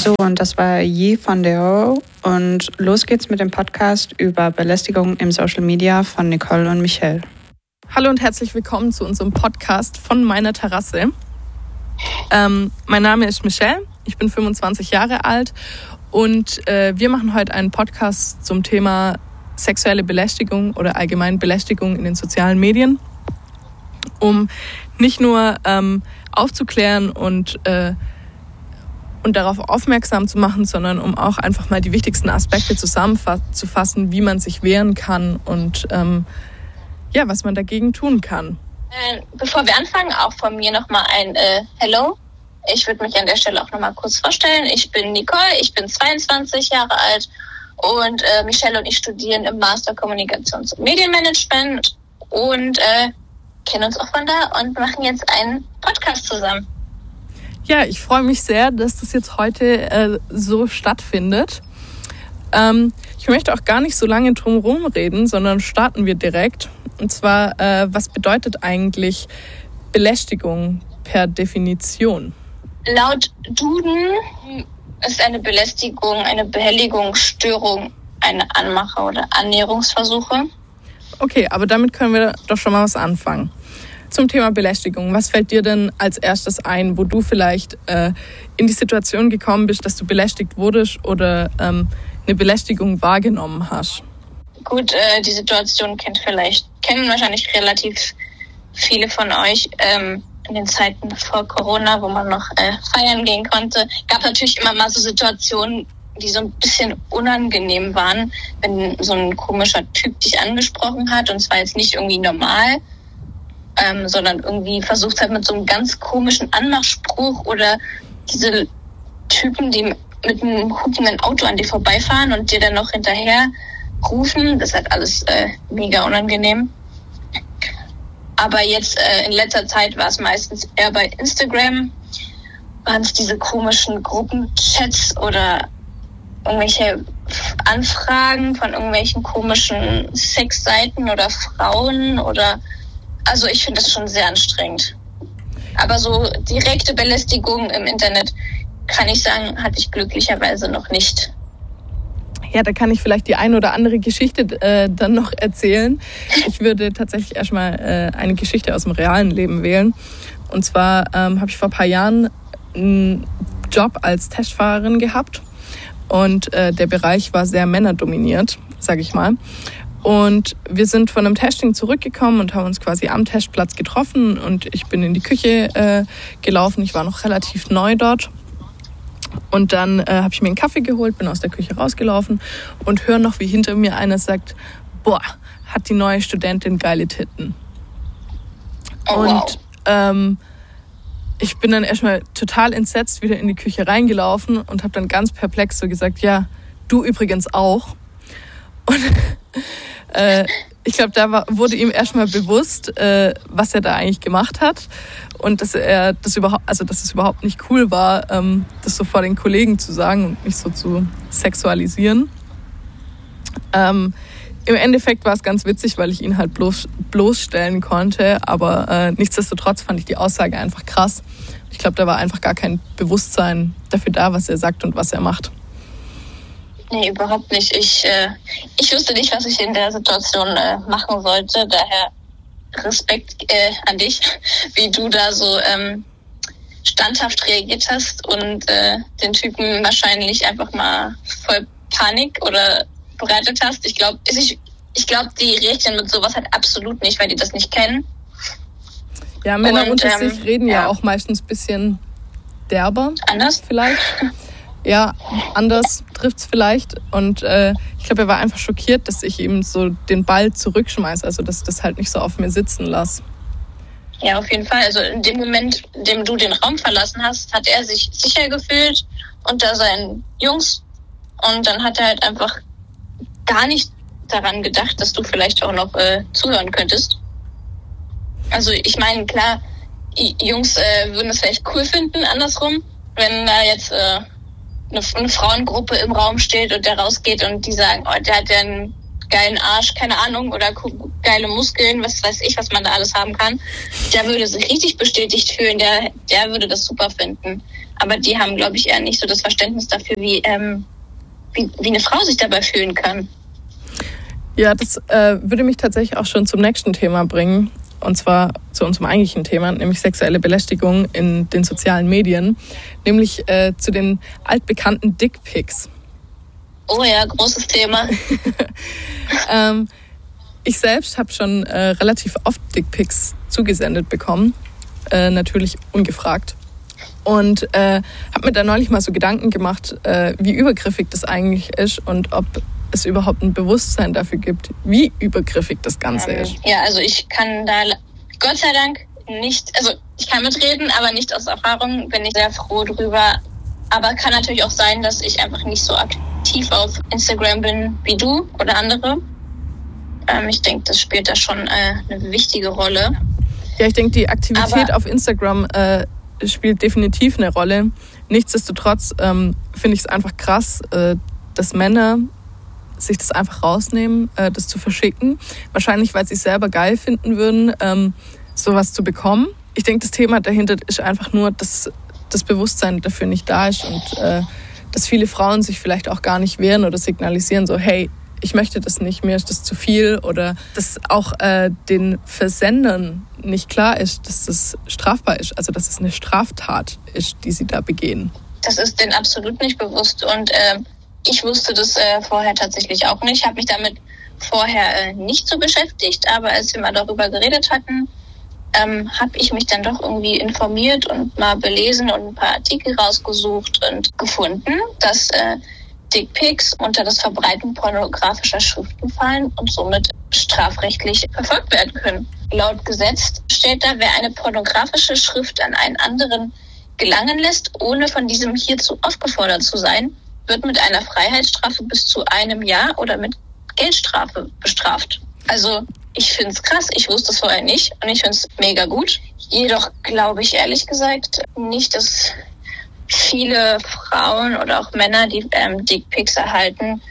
So, und das war Yi von Deo. Und los geht's mit dem Podcast über Belästigung im Social Media von Nicole und Michelle. Hallo und herzlich willkommen zu unserem Podcast von meiner Terrasse. Mein Name ist Michelle, ich bin 25 Jahre alt und wir machen heute einen Podcast zum Thema sexuelle Belästigung oder allgemein Belästigung in den sozialen Medien, um nicht nur aufzuklären und darauf aufmerksam zu machen, sondern um auch einfach mal die wichtigsten Aspekte zusammenzufassen, wie man sich wehren kann und was man dagegen tun kann. Bevor wir anfangen, auch von mir nochmal ein Hello. Ich würde mich an der Stelle auch nochmal kurz vorstellen. Ich bin Nicole, ich bin 22 Jahre alt und Michelle und ich studieren im Master Kommunikations- und Medienmanagement und kennen uns auch von da und machen jetzt einen Podcast zusammen. Ja, ich freue mich sehr, dass das jetzt heute so stattfindet. Ich möchte auch gar nicht so lange drum herum reden, sondern starten wir direkt. Und zwar, was bedeutet eigentlich Belästigung per Definition? Laut Duden ist eine Belästigung, eine Behelligung, Störung, eine Anmache oder Annäherungsversuche. Okay, aber damit können wir doch schon mal was anfangen. Zum Thema Belästigung. Was fällt dir denn als erstes ein, wo du vielleicht in die Situation gekommen bist, dass du belästigt wurdest oder eine Belästigung wahrgenommen hast? Gut, die Situation kennen wahrscheinlich relativ viele von euch in den Zeiten vor Corona, wo man noch feiern gehen konnte. Gab natürlich immer mal so Situationen, die so ein bisschen unangenehm waren, wenn so ein komischer Typ dich angesprochen hat und zwar jetzt nicht irgendwie normal, sondern irgendwie versucht hat mit so einem ganz komischen Anmachspruch oder diese Typen, die mit einem hupenden Auto an dir vorbeifahren und dir dann noch hinterher rufen. Das ist halt alles mega unangenehm. Aber jetzt in letzter Zeit war es meistens eher bei Instagram, waren es diese komischen Gruppenchats oder irgendwelche Anfragen von irgendwelchen komischen Sexseiten oder Frauen oder also ich finde das schon sehr anstrengend. Aber so direkte Belästigung im Internet, kann ich sagen, hatte ich glücklicherweise noch nicht. Ja, da kann ich vielleicht die ein oder andere Geschichte dann noch erzählen. Ich würde tatsächlich erstmal eine Geschichte aus dem realen Leben wählen. Und zwar habe ich vor ein paar Jahren einen Job als Testfahrerin gehabt. Und der Bereich war sehr männerdominiert, sage ich mal. Und wir sind von einem Testing zurückgekommen und haben uns quasi am Testplatz getroffen. Und ich bin in die Küche gelaufen. Ich war noch relativ neu dort. Und dann habe ich mir einen Kaffee geholt, bin aus der Küche rausgelaufen und höre noch, wie hinter mir einer sagt, boah, hat die neue Studentin geile Titten. Oh, und wow. Ich bin dann erstmal total entsetzt wieder in die Küche reingelaufen und habe dann ganz perplex so gesagt, ja, du übrigens auch. Und ich glaube, da wurde ihm erstmal bewusst, was er da eigentlich gemacht hat und dass es überhaupt nicht cool war, das so vor den Kollegen zu sagen und mich so zu sexualisieren. Im Endeffekt war es ganz witzig, weil ich ihn halt bloßstellen konnte, aber nichtsdestotrotz fand ich die Aussage einfach krass. Ich glaube, da war einfach gar kein Bewusstsein dafür da, was er sagt und was er macht. Nee, überhaupt nicht. Ich wusste nicht, was ich in der Situation machen sollte. Daher Respekt an dich, wie du da so standhaft reagiert hast und den Typen wahrscheinlich einfach mal voll Panik oder bereitet hast. Ich glaube, die rechnen mit sowas halt absolut nicht, weil die das nicht kennen. Ja, Männer unter sich reden ja auch meistens ein bisschen derber. Anders? Vielleicht. Ja, anders trifft's vielleicht. Und ich glaube, er war einfach schockiert, dass ich ihm so den Ball zurückschmeiße. Also, dass ich das halt nicht so auf mir sitzen lasse. Ja, auf jeden Fall. Also in dem Moment, in dem du den Raum verlassen hast, hat er sich sicher gefühlt unter seinen Jungs. Und dann hat er halt einfach gar nicht daran gedacht, dass du vielleicht auch noch zuhören könntest. Also ich meine, klar, Jungs würden es vielleicht cool finden, andersrum, wenn da jetzt eine Frauengruppe im Raum steht und der rausgeht und die sagen, oh, der hat ja einen geilen Arsch, keine Ahnung, oder geile Muskeln, was weiß ich, was man da alles haben kann, der würde sich richtig bestätigt fühlen, der würde das super finden. Aber die haben, glaube ich, eher nicht so das Verständnis dafür, wie eine Frau sich dabei fühlen kann. Ja, das würde mich tatsächlich auch schon zum nächsten Thema bringen. Und zwar zu unserem eigentlichen Thema, nämlich sexuelle Belästigung in den sozialen Medien. Nämlich zu den altbekannten Dickpics. Oh ja, großes Thema. Ich selbst habe schon relativ oft Dickpics zugesendet bekommen. Natürlich ungefragt. Und habe mir da neulich mal so Gedanken gemacht, wie übergriffig das eigentlich ist und ob es überhaupt ein Bewusstsein dafür gibt, wie übergriffig das Ganze ist. Ja, also ich kann da Gott sei Dank nicht, also ich kann mitreden, aber nicht aus Erfahrung, bin ich sehr froh drüber. Aber kann natürlich auch sein, dass ich einfach nicht so aktiv auf Instagram bin wie du oder andere. Ich denke, das spielt da schon eine wichtige Rolle. Ja, ich denke, die Aktivität auf Instagram spielt definitiv eine Rolle. Nichtsdestotrotz finde ich es einfach krass, dass Männer sich das einfach rausnehmen, das zu verschicken. Wahrscheinlich, weil sie es selber geil finden würden, sowas zu bekommen. Ich denke, das Thema dahinter ist einfach nur, dass das Bewusstsein dafür nicht da ist und dass viele Frauen sich vielleicht auch gar nicht wehren oder signalisieren so, hey, ich möchte das nicht, mir ist das zu viel, oder dass auch den Versendern nicht klar ist, dass das strafbar ist, also dass es eine Straftat ist, die sie da begehen. Das ist denen absolut nicht bewusst und ich wusste das vorher tatsächlich auch nicht. Ich habe mich damit vorher nicht so beschäftigt, aber als wir mal darüber geredet hatten, habe ich mich dann doch irgendwie informiert und mal belesen und ein paar Artikel rausgesucht und gefunden, dass Dickpics unter das Verbreiten pornografischer Schriften fallen und somit strafrechtlich verfolgt werden können. Laut Gesetz steht da, wer eine pornografische Schrift an einen anderen gelangen lässt, ohne von diesem hierzu aufgefordert zu sein, wird mit einer Freiheitsstrafe bis zu 1 Jahr oder mit Geldstrafe bestraft. Also ich finde es krass, ich wusste es vorher nicht und ich finde es mega gut. Jedoch glaube ich ehrlich gesagt nicht, dass viele Frauen oder auch Männer, die Dickpics erhalten,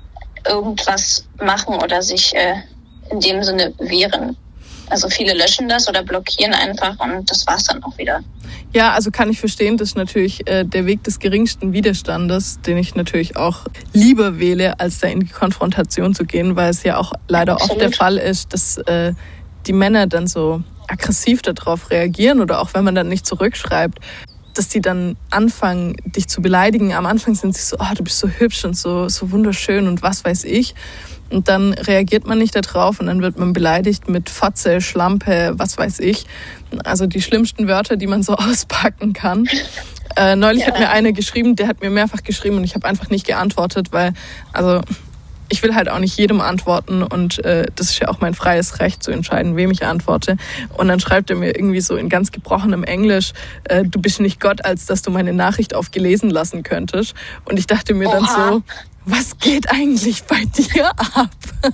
irgendwas machen oder sich in dem Sinne wehren. Also viele löschen das oder blockieren einfach und das war's dann auch wieder. Ja, also kann ich verstehen, das ist natürlich der Weg des geringsten Widerstandes, den ich natürlich auch lieber wähle, als da in die Konfrontation zu gehen, weil es ja auch leider oft der Fall ist, dass die Männer dann so aggressiv darauf reagieren oder auch wenn man dann nicht zurückschreibt, dass die dann anfangen, dich zu beleidigen. Am Anfang sind sie so, oh, du bist so hübsch und so wunderschön und was weiß ich. Und dann reagiert man nicht darauf und dann wird man beleidigt mit Fotze, Schlampe, was weiß ich. Also die schlimmsten Wörter, die man so auspacken kann. Neulich hat mir einer geschrieben, der hat mir mehrfach geschrieben und ich habe einfach nicht geantwortet, weil also ich will halt auch nicht jedem antworten und das ist ja auch mein freies Recht zu entscheiden, wem ich antworte. Und dann schreibt er mir irgendwie so in ganz gebrochenem Englisch, du bist nicht Gott, als dass du meine Nachricht auf gelesen lassen könntest. Und ich dachte mir dann so, was geht eigentlich bei dir ab?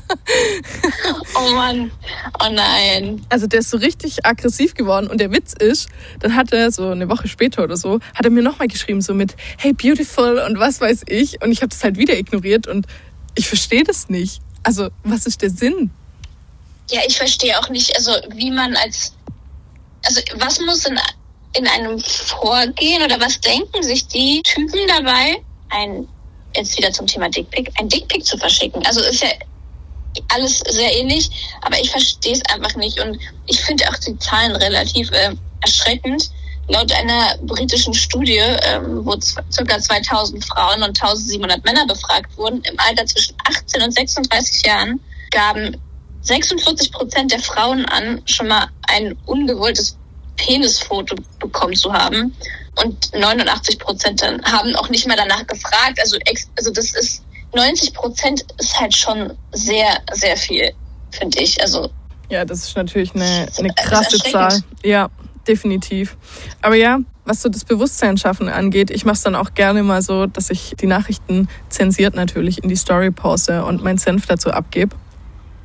Oh Mann, oh nein. Also der ist so richtig aggressiv geworden und der Witz ist, dann hat er so eine Woche später oder so, hat er mir nochmal geschrieben so mit, hey beautiful und was weiß ich. Und ich habe das halt wieder ignoriert und ich verstehe das nicht. Also was ist der Sinn? Ja, ich verstehe auch nicht, also wie man was muss in einem vorgehen oder was denken sich die Typen dabei, jetzt wieder zum Thema Dickpic, ein Dickpic zu verschicken. Also ist ja alles sehr ähnlich, aber ich verstehe es einfach nicht und ich finde auch die Zahlen relativ erschreckend. Laut einer britischen Studie, wo ca. 2000 Frauen und 1700 Männer befragt wurden, im Alter zwischen 18 und 36 Jahren, gaben 46% der Frauen an, schon mal ein ungewolltes Penisfoto bekommen zu haben. Und 89% dann haben auch nicht mal danach gefragt. Also das ist 90% ist halt schon sehr, sehr viel, finde ich. Also ja, das ist natürlich eine krasse Zahl. Ja, definitiv. Aber ja, was so das Bewusstsein schaffen angeht, ich mache es dann auch gerne mal so, dass ich die Nachrichten zensiert natürlich in die Story poste und meinen Senf dazu abgebe.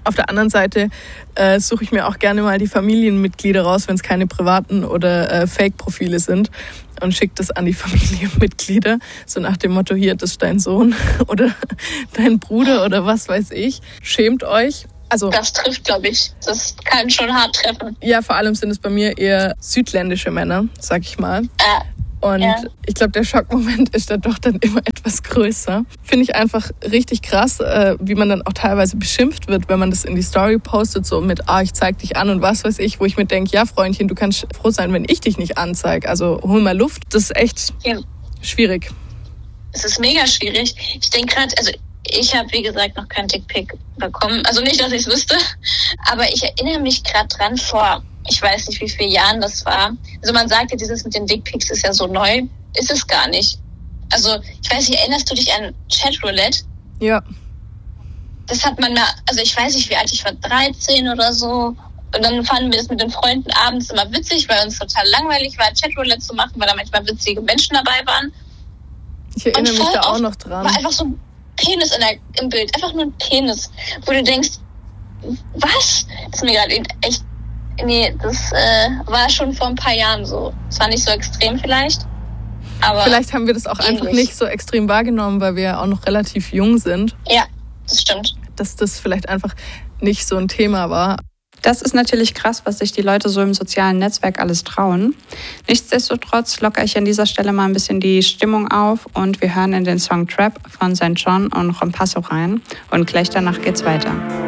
Auf der anderen Seite suche ich mir auch gerne mal die Familienmitglieder raus, wenn es keine privaten oder Fake-Profile sind, und schicke das an die Familienmitglieder, so nach dem Motto, hier, das ist dein Sohn oder dein Bruder oder was weiß ich. Schämt euch. Also, das trifft, glaube ich. Das kann schon hart treffen. Ja, vor allem sind es bei mir eher südländische Männer, sag ich mal. Und ich glaube, der Schockmoment ist da doch dann immer etwas größer. Finde ich einfach richtig krass, wie man dann auch teilweise beschimpft wird, wenn man das in die Story postet, so mit, ich zeig dich an und was weiß ich, wo ich mir denke, ja Freundchen, du kannst froh sein, wenn ich dich nicht anzeige. Also hol mal Luft. Das ist echt schwierig. Es ist mega schwierig. Ich denke gerade, also ich habe, wie gesagt, noch kein Dickpick bekommen. Also nicht, dass ich es wüsste, aber ich erinnere mich gerade dran vor, ich weiß nicht, wie viele Jahren das war. Also man sagt ja, dieses mit den Dickpics ist ja so neu. Ist es gar nicht. Also ich weiß nicht, erinnerst du dich an Chatroulette? Ja. Das hat man mal, also ich weiß nicht, wie alt ich war, 13 oder so. Und dann fanden wir das mit den Freunden abends immer witzig, weil uns total langweilig war, Chatroulette zu machen, weil da manchmal witzige Menschen dabei waren. Ich erinnere mich da auch noch dran. War einfach so ein Penis im Bild, einfach nur ein Penis, wo du denkst, was? Das ist mir gerade echt, das war schon vor ein paar Jahren so. Es war nicht so extrem vielleicht, aber vielleicht haben wir das auch ähnlich. Einfach nicht so extrem wahrgenommen, weil wir ja auch noch relativ jung sind. Ja, das stimmt. Dass das vielleicht einfach nicht so ein Thema war. Das ist natürlich krass, was sich die Leute so im sozialen Netzwerk alles trauen. Nichtsdestotrotz lockere ich an dieser Stelle mal ein bisschen die Stimmung auf und wir hören in den Song Trap von St. John und Rompasso rein und gleich danach geht's weiter.